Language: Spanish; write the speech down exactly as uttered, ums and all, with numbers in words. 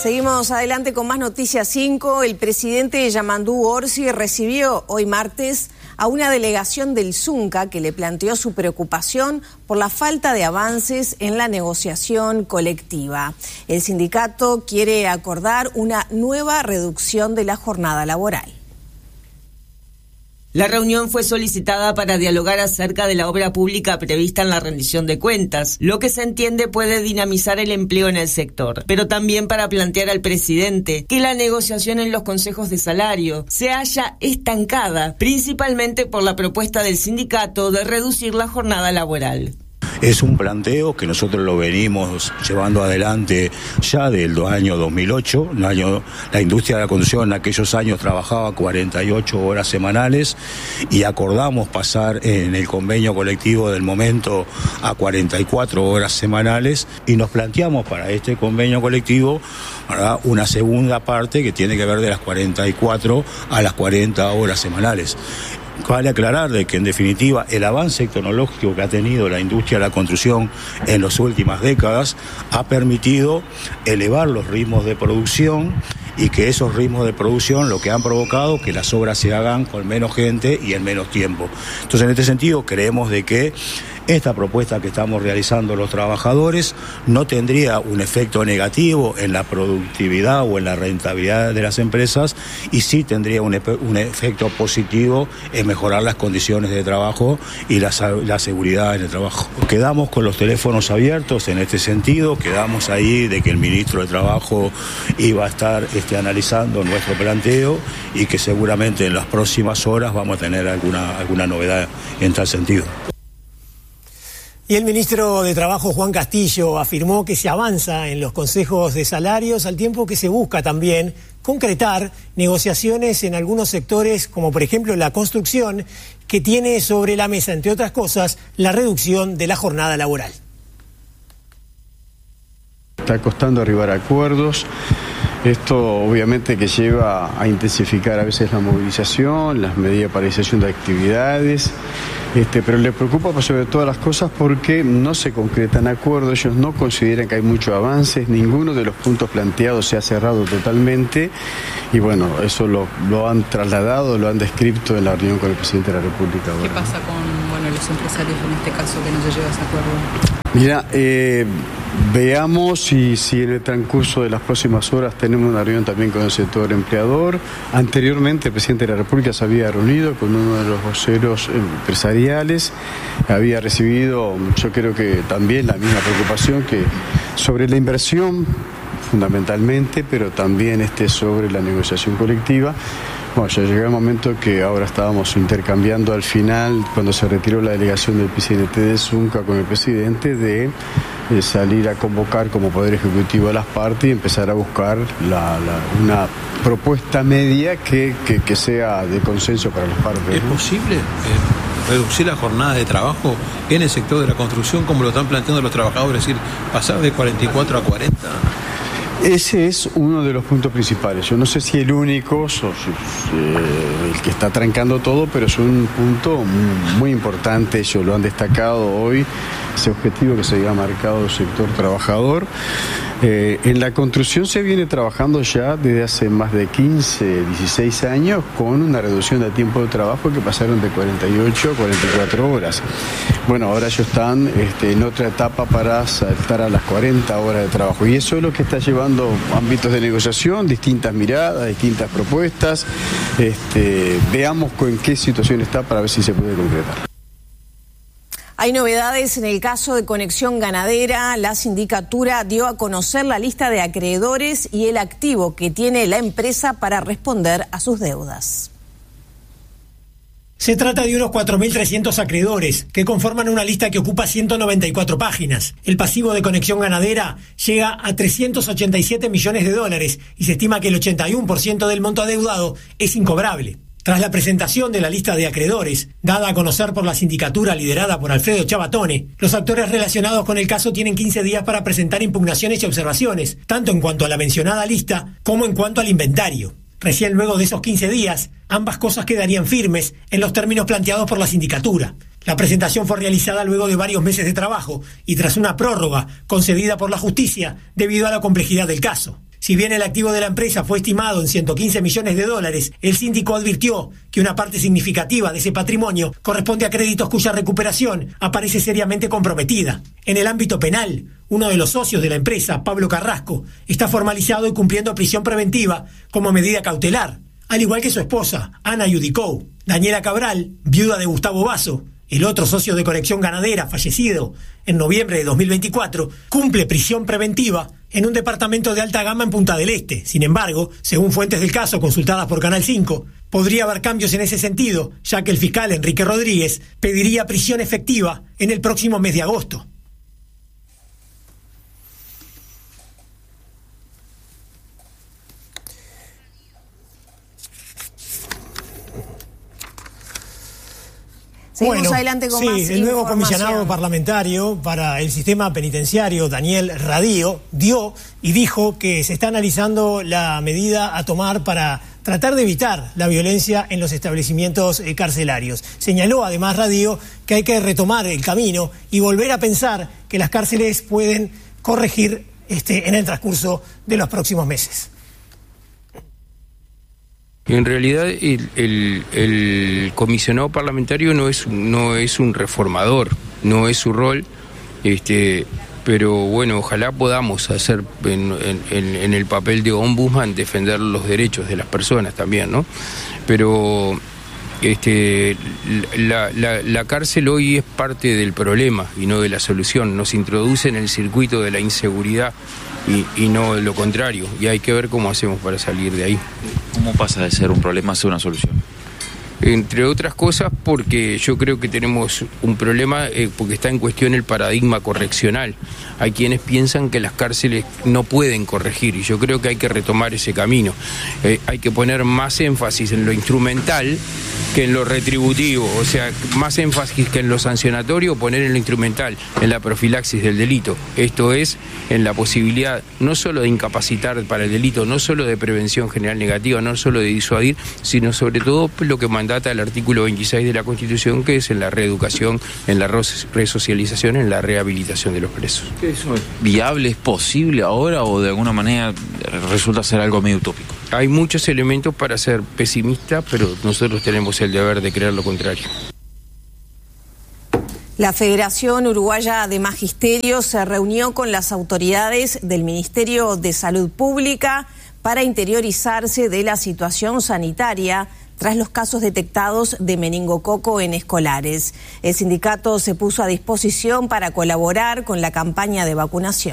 Seguimos adelante con más Noticias cinco. El presidente Yamandú Orsi recibió hoy martes a una delegación del Zunca que le planteó su preocupación por la falta de avances en la negociación colectiva. El sindicato quiere acordar una nueva reducción de la jornada laboral. La reunión fue solicitada para dialogar acerca de la obra pública prevista en la rendición de cuentas, lo que se entiende puede dinamizar el empleo en el sector, pero también para plantear al presidente que la negociación en los consejos de salario se halla estancada, principalmente por la propuesta del sindicato de reducir la jornada laboral. Es un planteo que nosotros lo venimos llevando adelante ya del año dos mil ocho. El año, la industria de la construcción en aquellos años trabajaba cuarenta y ocho horas semanales y acordamos pasar en el convenio colectivo del momento a cuarenta y cuatro horas semanales y nos planteamos para este convenio colectivo, ¿verdad?, una segunda parte que tiene que ver de las cuarenta y cuatro a las cuarenta horas semanales. Vale aclarar de que en definitiva el avance tecnológico que ha tenido la industria de la construcción en las últimas décadas ha permitido elevar los ritmos de producción y que esos ritmos de producción lo que han provocado que las obras se hagan con menos gente y en menos tiempo. Entonces, en este sentido creemos de que esta propuesta que estamos realizando los trabajadores no tendría un efecto negativo en la productividad o en la rentabilidad de las empresas y sí tendría un, un efecto positivo en mejorar las condiciones de trabajo y la, la seguridad en el trabajo. Quedamos con los teléfonos abiertos en este sentido, quedamos ahí de que el ministro de Trabajo iba a estar este, analizando nuestro planteo y que seguramente en las próximas horas vamos a tener alguna, alguna novedad en tal sentido. Y el ministro de Trabajo, Juan Castillo, afirmó que se avanza en los consejos de salarios al tiempo que se busca también concretar negociaciones en algunos sectores, como por ejemplo la construcción, que tiene sobre la mesa, entre otras cosas, la reducción de la jornada laboral. Está costando arribar a acuerdos. Esto obviamente que lleva a intensificar a veces la movilización, las medidas de paralización de actividades, este, pero les preocupa por sobre todas las cosas porque no se concretan acuerdos, ellos no consideran que hay muchos avances, ninguno de los puntos planteados se ha cerrado totalmente y bueno, eso lo, lo han trasladado, lo han descrito en la reunión con el presidente de la República. ¿Qué Bueno. pasa con bueno, los empresarios en este caso que no se llega a ese acuerdo? Mira, eh, veamos si, si en el transcurso de las próximas horas tenemos una reunión también con el sector empleador. Anteriormente el presidente de la República se había reunido con uno de los voceros empresariales, había recibido, yo creo que también la misma preocupación que sobre la inversión fundamentalmente, pero también este, sobre la negociación colectiva. Bueno, ya llegó el momento que ahora estábamos intercambiando al final, cuando se retiró la delegación del P C N T de Zunca con el presidente, de, de salir a convocar como Poder Ejecutivo a las partes y empezar a buscar la, la, una propuesta media que, que, que sea de consenso para las partes. ¿Es posible eh, reducir la jornada de trabajo en el sector de la construcción como lo están planteando los trabajadores? Es decir, pasar de cuarenta y cuatro a cuarenta... Ese es uno de los puntos principales. Yo no sé si el único, o si, eh, el que está trancando todo, pero es un punto muy, muy importante. Ellos lo han destacado hoy, ese objetivo que se había marcado el sector trabajador. Eh, en la construcción se viene trabajando ya desde hace más de quince, dieciséis años con una reducción de tiempo de trabajo que pasaron de cuarenta y ocho a cuarenta y cuatro horas. Bueno, ahora ellos están este, en otra etapa para saltar a las cuarenta horas de trabajo y eso es lo que está llevando ámbitos de negociación, distintas miradas, distintas propuestas. Este, veamos en qué situación está para ver si se puede concretar. Hay novedades en el caso de Conexión Ganadera. La sindicatura dio a conocer la lista de acreedores y el activo que tiene la empresa para responder a sus deudas. Se trata de unos cuatro mil trescientos acreedores, que conforman una lista que ocupa ciento noventa y cuatro páginas. El pasivo de Conexión Ganadera llega a trescientos ochenta y siete millones de dólares y se estima que el ochenta y uno por ciento del monto adeudado es incobrable. Tras la presentación de la lista de acreedores, dada a conocer por la sindicatura liderada por Alfredo Chavatone, los actores relacionados con el caso tienen quince días para presentar impugnaciones y observaciones, tanto en cuanto a la mencionada lista como en cuanto al inventario. Recién luego de esos quince días, ambas cosas quedarían firmes en los términos planteados por la sindicatura. La presentación fue realizada luego de varios meses de trabajo y tras una prórroga concedida por la justicia debido a la complejidad del caso. Si bien el activo de la empresa fue estimado en ciento quince millones de dólares, el síndico advirtió que una parte significativa de ese patrimonio corresponde a créditos cuya recuperación aparece seriamente comprometida. En el ámbito penal, uno de los socios de la empresa, Pablo Carrasco, está formalizado y cumpliendo prisión preventiva como medida cautelar, al igual que su esposa, Ana Yudicou. Daniela Cabral, viuda de Gustavo Basso, el otro socio de Conexión Ganadera, fallecido en noviembre de dos mil veinticuatro, cumple prisión preventiva en un departamento de alta gama en Punta del Este. Sin embargo, según fuentes del caso consultadas por Canal cinco, podría haber cambios en ese sentido, ya que el fiscal Enrique Rodríguez pediría prisión efectiva en el próximo mes de agosto. Seguimos bueno, adelante con sí, más el nuevo información. comisionado parlamentario para el sistema penitenciario, Daniel Radío, dio y dijo que se está analizando la medida a tomar para tratar de evitar la violencia en los establecimientos eh, carcelarios. Señaló además Radío que hay que retomar el camino y volver a pensar que las cárceles pueden corregir este, en el transcurso de los próximos meses. En realidad el, el, el comisionado parlamentario no es, no es un reformador, no es su rol, este, pero bueno, ojalá podamos hacer en, en, en el papel de ombudsman defender los derechos de las personas también, ¿no? Pero este, la, la, la cárcel hoy es parte del problema y no de la solución, nos introduce en el circuito de la inseguridad y, y no lo contrario, y hay que ver cómo hacemos para salir de ahí. ¿Cómo pasa de ser un problema a ser una solución? Entre otras cosas porque yo creo que tenemos un problema eh, porque está en cuestión el paradigma correccional. Hay quienes piensan que las cárceles no pueden corregir y yo creo que hay que retomar ese camino. Eh, hay que poner más énfasis en lo instrumental que en lo retributivo, o sea, más énfasis que en lo sancionatorio, poner en lo instrumental, en la profilaxis del delito. Esto es, en la posibilidad no solo de incapacitar para el delito, no solo de prevención general negativa, no solo de disuadir, sino sobre todo lo que mandata el artículo veintiséis de la Constitución, que es en la reeducación, en la resocialización, en la rehabilitación de los presos. ¿Eso es viable, es posible ahora o de alguna manera resulta ser algo medio utópico? Hay muchos elementos para ser pesimista, pero nosotros tenemos el deber de creer lo contrario. La Federación Uruguaya de Magisterio se reunió con las autoridades del Ministerio de Salud Pública para interiorizarse de la situación sanitaria tras los casos detectados de meningococo en escolares. El sindicato se puso a disposición para colaborar con la campaña de vacunación.